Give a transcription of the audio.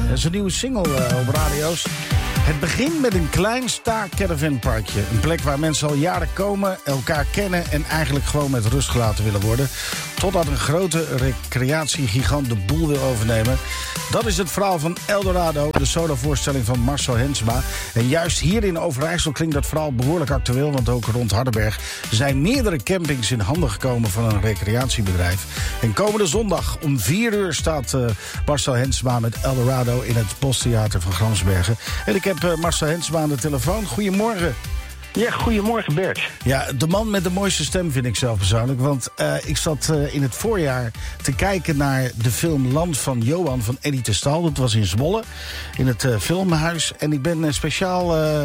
Dat is een nieuwe single op radio's. Het begint met een klein sta-caravanparkje. Een plek waar mensen al jaren komen, elkaar kennen en eigenlijk gewoon met rust gelaten willen worden. Totdat een grote recreatiegigant de boel wil overnemen. Dat is het verhaal van Eldorado, de solovoorstelling van Marcel Hensma. En juist hier in Overijssel klinkt dat verhaal behoorlijk actueel, want ook rond Hardenberg zijn meerdere campings in handen gekomen van een recreatiebedrijf. En komende zondag om 4 uur staat Marcel Hensma met Eldorado in het Bostheater van Gramsbergen. En ik heb Marcel Hensma aan de telefoon. Goedemorgen. Ja, goedemorgen Bert. Ja, de man met de mooiste stem vind ik zelf persoonlijk. Want ik zat in het voorjaar te kijken naar de film Land van Johan van Eddie Testal. Dat was in Zwolle, in het filmhuis. En ik ben speciaal